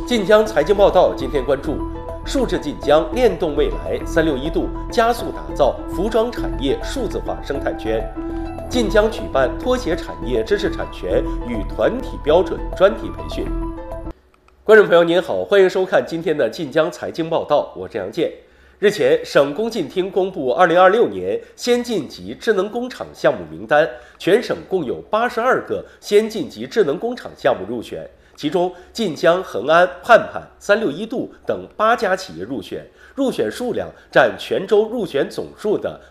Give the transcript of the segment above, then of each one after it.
晋江财经报道今天关注：数字晋江，链动未来，361度加速打造服装产业数字化生态圈。晋江举办拖鞋产业知识产权与团体标准专题培训。观众朋友您好，欢迎收看今天的晋江财经报道，我是杨健。日前，省工信厅公布2026年先进级智能工厂项目名单，全省共有82个先进级智能工厂项目入选，其中晋江、恒安、盼盼、361度等8家企业入选，入选数量占全州入选总数的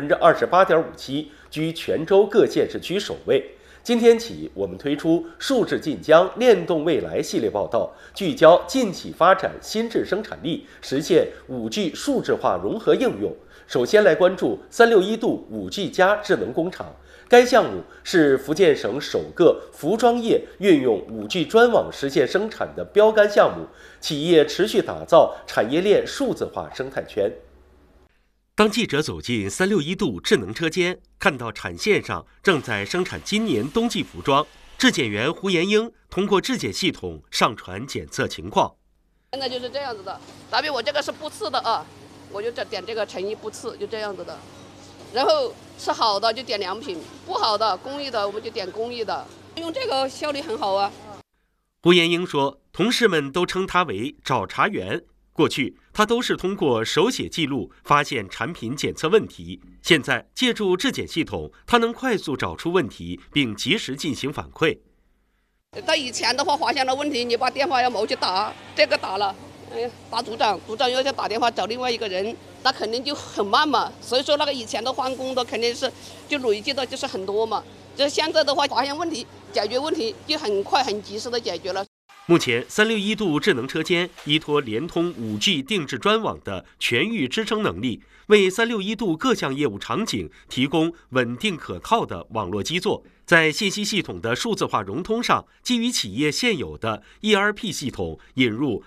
28.57%，居全州各县市区首位。今天起，我们推出数字晋江链动未来系列报道，聚焦晋企发展新质生产力，实现5G 数字化融合应用。首先来关注361度5G 加智能工厂，该项目是福建省首个服装业运用5G 专网实现生产的标杆项目，企业持续打造产业链数字化生态圈。当记者走进361度智能车间，看到产线上正在生产今年冬季服装，质检员胡延英通过质检系统上传检测情况。 现在就是这样子的，打比我这个是不刺的啊，我就点这个成衣不刺，就这样子的。然后是好的就点良品，不好的工艺的我们就点工艺的，用这个效率很好啊。 胡延英说，同事们都称他为找茬员。过去，他都是通过手写记录发现产品检测问题。现在，借助质检系统，他能快速找出问题，并及时进行反馈。 他以前的话，发现了问题，你把电话要毛去打，这个打了，打组长，组长又要打电话找另外一个人，那肯定就很慢嘛。所以说，那个以前的换工的肯定是就累积的就是很多嘛。就现在的话，发现问题、解决问题就很快、很及时的解决了。 目前，361度智能车间依托联通5G 定制专网的全域支撑能力，为361度各项业务场景提供稳定可靠的网络基座。在信息系统的数字化融通上，基于企业现有的 ERP 系统引入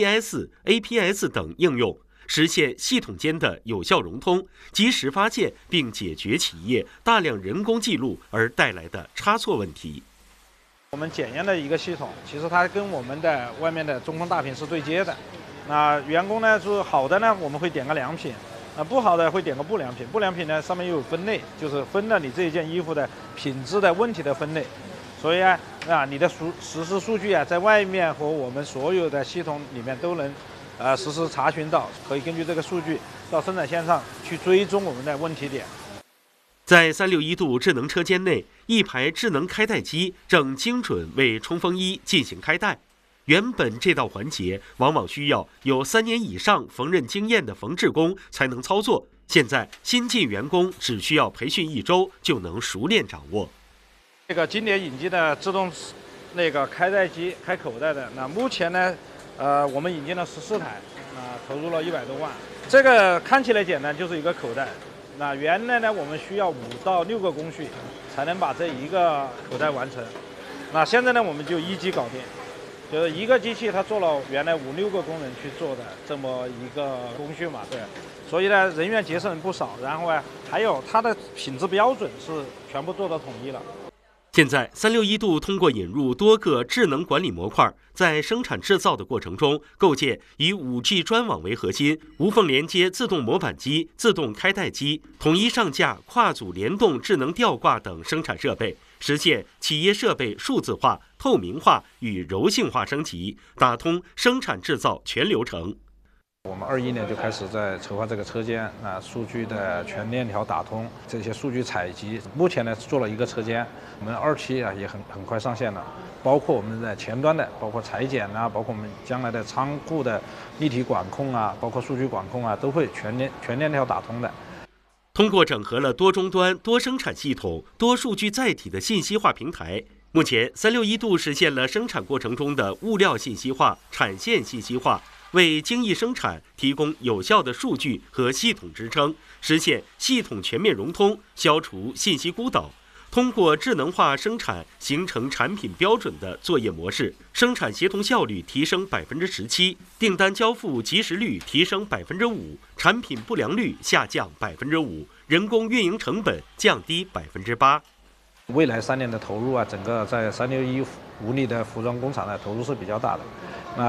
MES、APS 等应用，实现系统间的有效融通，及时发现并解决企业大量人工记录而带来的差错问题。 我们检验的一个系统，其实它跟我们的外面的中控大屏是对接的。那员工呢，是好的呢，我们会点个良品；那不好的会点个不良品。不良品呢，上面又有分类，就是分了你这一件衣服的品质的问题的分类。所以啊，你的实时数据啊，在外面和我们所有的系统里面都能实时查询到，可以根据这个数据到生产线上去追踪我们的问题点。 在361度智能车间内，一排智能开袋机正精准为冲锋衣进行开袋。原本这道环节往往需要有3年以上缝纫经验的缝制工才能操作，现在新进员工只需要培训1周就能熟练掌握。 这个今年引进的自动开袋机、开口袋的，那目前呢，我们引进了14台，投入了100多万。这个看起来简单，就是一个口袋。那原来呢，我们需要5到6个工序才能把这一个口袋完成。那现在呢，我们就一机搞定，就是一个机器它做了原来5、6个工人去做的这么一个工序嘛，对。所以呢，人员节省不少，然后还有它的品质标准是全部做到统一了。 现在361度通过引入多个智能管理模块，在生产制造的过程中，构建以5G 专网为核心，无缝连接自动模板机、自动开袋机，统一上架跨组联动智能吊挂等生产设备，实现企业设备数字化、透明化与柔性化升级，打通生产制造全流程。 我们21年就开始在筹划这个车间，数据的全链条打通，这些数据采集，目前呢做了1个车间，我们2期也很快上线了，包括我们在前端的，包括裁剪包括我们将来的仓库的立体管控包括数据管控都会全链条打通的。 通过整合了多终端、多生产系统、多数据载体的信息化平台，目前361度实现了生产过程中的物料信息化、产线信息化，为精益生产提供有效的数据和系统支撑，实现系统全面融通，消除信息孤岛。通过智能化生产形成产品标准的作业模式，生产协同效率提升17%，订单交付及时率提升5%，产品不良率下降5%，人工运营成本降低8%。 未来3年的投入整个在361无里的服装工厂的投入是比较大的。那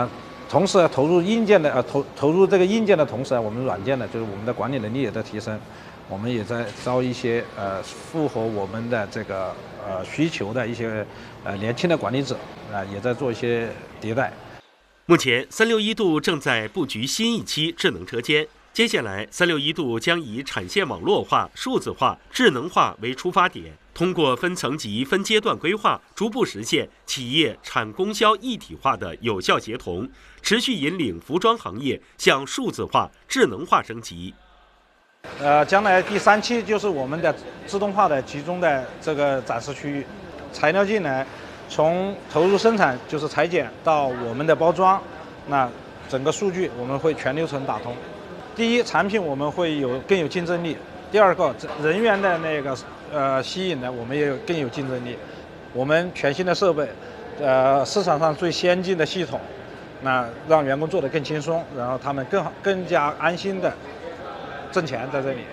同时投入硬件的投入这个硬件的同时我们软件呢，就是我们的管理能力也在提升，我们也在招一些符合我们的这个需求的一些年轻的管理者也在做一些迭代。 目前361度正在布局新一期智能车间。接下来，361度将以产线网络化、数字化、智能化为出发点，通过分层级、分阶段规划，逐步实现企业产供销一体化的有效协同，持续引领服装行业向数字化、智能化升级。 将来第3期就是我们的自动化的集中的这个展示区域，材料进来，从投入生产就是裁剪到我们的包装，那整个数据我们会全流程打通。第一，产品我们会更有竞争力；第二个，人员的那个吸引呢，我们也更有竞争力。我们全新的设备，市场上最先进的系统，那让员工做得更轻松，然后他们更加安心的挣钱在这里。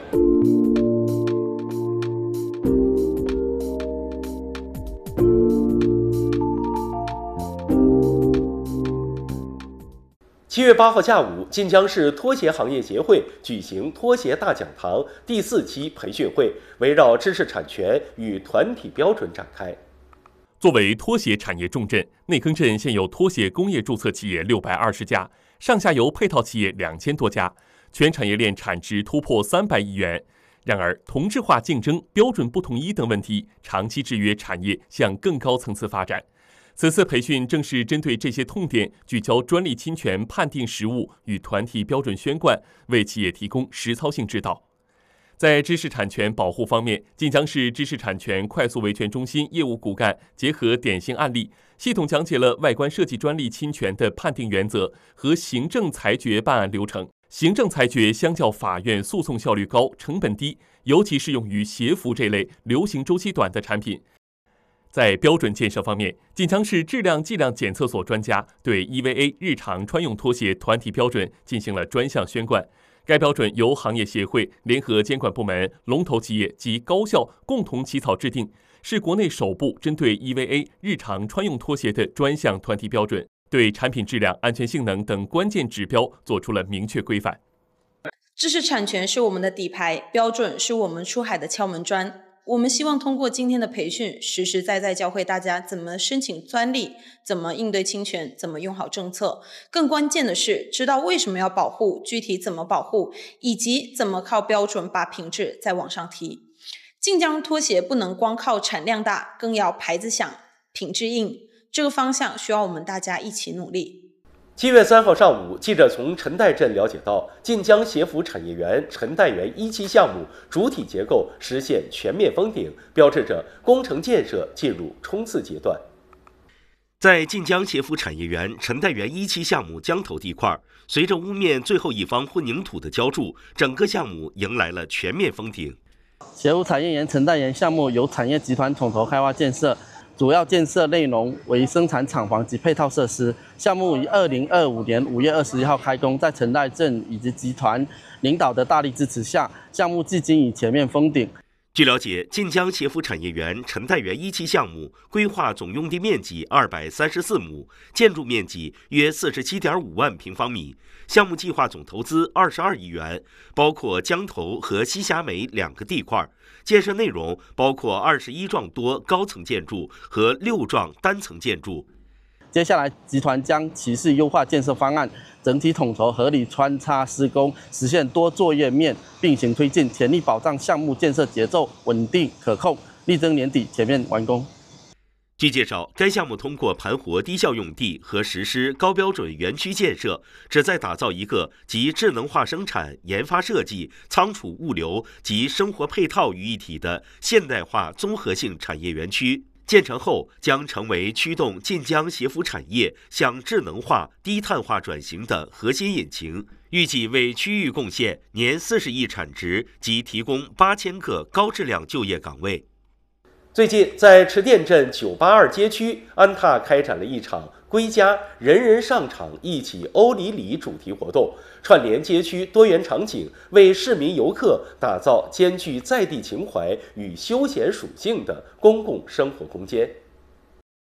7月8号下午，晋江市拖鞋行业协会举行拖鞋大讲堂第4期培训会，围绕知识产权与团体标准展开。 作为拖鞋产业重镇，内坑镇现有拖鞋工业注册企业620家，上下游配套企业2000多家，全产业链产值突破300亿元。然而，同质化竞争、标准不统一等问题长期制约产业向更高层次发展。此次培训正是针对这些痛点，聚焦专利侵权判定实务与团体标准宣贯，为企业提供实操性指导。在知识产权保护方面，晋江市知识产权快速维权中心业务骨干结合典型案例，系统讲解了外观设计专利侵权的判定原则和行政裁决办案流程。行政裁决相较法院诉讼效率高、成本低，尤其适用于鞋服这类流行周期短的产品。在标准建设方面，晋江市质量计量检测所专家对 EVA 日常穿用拖鞋团体标准进行了专项宣贯。该标准由行业协会联合监管部门、龙头企业及高校共同起草制定，是国内首部针对 EVA 日常穿用拖鞋的专项团体标准，对产品质量、安全性能等关键指标做出了明确规范。 知识产权是我们的底牌，标准是我们出海的敲门砖。我们希望通过今天的培训，实实在在教会大家怎么申请专利，怎么应对侵权，怎么用好政策。更关键的是，知道为什么要保护，具体怎么保护，以及怎么靠标准把品质再往上提。晋江拖鞋不能光靠产量大，更要牌子响、品质硬。这个方向需要我们大家一起努力。 7月3号上午，记者从陈岱镇了解到，晋江鞋服产业园陈岱园1期项目主体结构实现全面封顶，标志着工程建设进入冲刺阶段。在晋江鞋服产业园陈岱园1期项目江头地块，随着屋面最后一方混凝土的浇筑，整个项目迎来了全面封顶。 鞋服产业园陈岱园项目由产业集团统筹开发建设。主要建设内容为生产厂房及配套设施。项目于2025年5月21号开工，在陈岱镇以及集团领导的大力支持下，项目至今已全面封顶。 据了解，晋江鞋服产业园陈岱园1期项目规划总用地面积234亩，建筑面积约47.5万平方米。项目计划总投资22亿元，包括江头和西峡美2个地块。建设内容包括21幢多高层建筑和6幢单层建筑。 接下来，集团将持续优化建设方案，整体统筹合理穿插施工，实现多作业面并行推进，全力保障项目建设节奏稳定可控，力争年底全面完工。 据介绍，该项目通过盘活低效用地和实施高标准园区建设，旨在打造一个集智能化生产、研发设计、仓储物流及生活配套于一体的现代化综合性产业园区。建成后将成为驱动晋江鞋服产业向智能化、低碳化转型的核心引擎，预计为区域贡献年40亿产值及提供8000个高质量就业岗位。最近，在池店镇982街区，安踏开展了一场“归家，人人上场，一起欧里里”主题活动，串联街区多元场景，为市民游客打造兼具在地情怀与休闲属性的公共生活空间。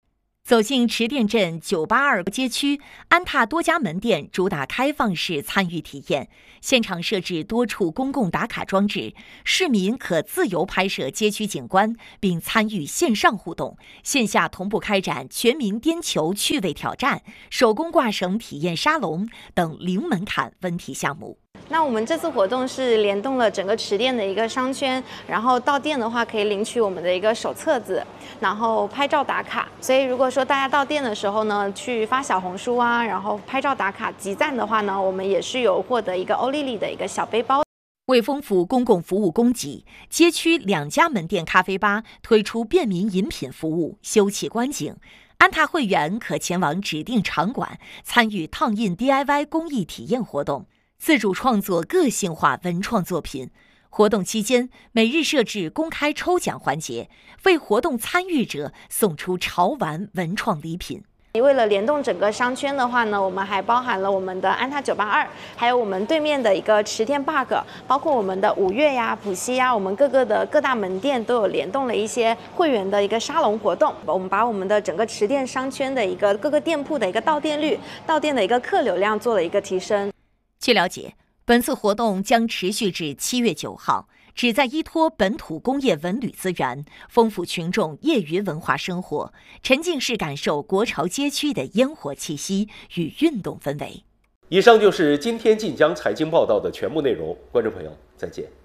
走进池店镇982街区，安踏多家门店主打开放式参与体验，现场设置多处公共打卡装置，市民可自由拍摄街区景观，并参与线上互动。线下同步开展全民颠球趣味挑战、手工挂绳体验沙龙等零门槛温体项目。 那我们这次活动是联动了整个池店的一个商圈，然后到店的话可以领取我们的一个手册子，然后拍照打卡。所以如果说大家到店的时候呢，去发小红书啊，然后拍照打卡集赞的话呢，我们也是有获得一个欧丽丽的一个小背包。 为丰富公共服务供给，街区2家门店咖啡吧推出便民饮品服务，休憩观景。安踏会员可前往指定场馆参与烫印 DIY 公益体验活动，自主创作个性化文创作品。活动期间，每日设置公开抽奖环节，为活动参与者送出潮玩文创礼品。 为了联动整个商圈的话呢，我们还包含了我们的安踏982，还有我们对面的一个池店 bug， 包括我们的5月呀、浦西呀，我们各大门店都有联动了一些会员的一个沙龙活动。我们把我们的整个池店商圈的一个各个店铺的一个到店率、到店的一个客流量做了一个提升。 据了解，本次活动将持续至7月9号，旨在依托本土工业文旅资源，丰富群众业余文化生活，沉浸式感受国潮街区的烟火气息与运动氛围。 以上就是今天晋江财经报道的全部内容，观众朋友，再见。